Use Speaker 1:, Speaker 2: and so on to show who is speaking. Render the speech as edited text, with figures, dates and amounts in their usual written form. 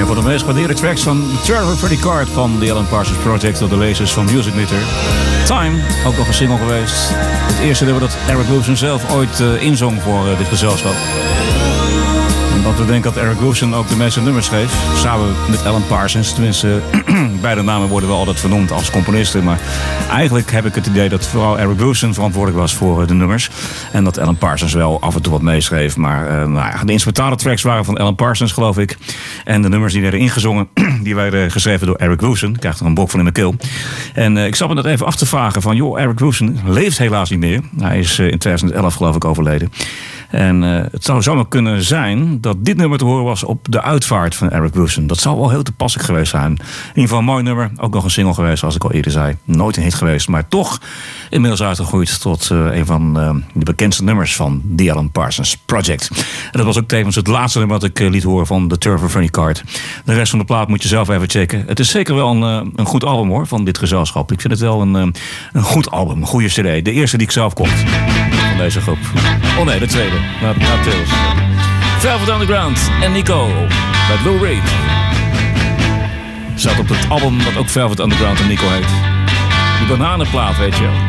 Speaker 1: Een van de meest gewaardeerde tracks van Trevor Freddy Card van The Alan Parsons Project door de lezers van Music Meter. Time, ook nog een single geweest. Het eerste nummer dat Eric Woolfson zelf ooit inzong voor dit gezelschap. Want we denken dat Eric Woolfson ook de meeste nummers schreef. Samen met Alan Parsons. Tenminste, beide namen worden wel altijd vernoemd als componisten. Maar eigenlijk heb ik het idee dat vooral Eric Woolfson verantwoordelijk was voor de nummers. En dat Alan Parsons wel af en toe wat meeschreef. Maar de instrumentale tracks waren van Alan Parsons, geloof ik. En de nummers die werden ingezongen, die werden geschreven door Eric Woolfson. Ik krijg er een bok van in mijn keel. En ik zat me dat even af te vragen van, joh, Eric Woolfson leeft helaas niet meer. Hij is in 2011 geloof ik overleden. En het zou zomaar kunnen zijn dat dit nummer te horen was op de uitvaart van Eric Woolfson. Dat zou wel heel toepasselijk geweest zijn. In ieder geval een mooi nummer. Ook nog een single geweest, zoals ik al eerder zei. Nooit een hit geweest, maar toch inmiddels uitgegroeid tot een van de bekendste nummers van The Alan Parsons Project. En dat was ook tevens het laatste nummer wat ik liet horen van The Trevor Freddy Card. De rest van de plaat moet je zelf even checken. Het is zeker wel een goed album hoor, van dit gezelschap. Ik vind het wel een goed album, een goede cd. De eerste die ik zelf kocht van deze groep. Oh nee, de tweede. Na Tails. Velvet Underground en Nico bij Lou Reed. Zat op het album dat ook Velvet Underground en Nico heet. Die bananenplaat, weet je wel.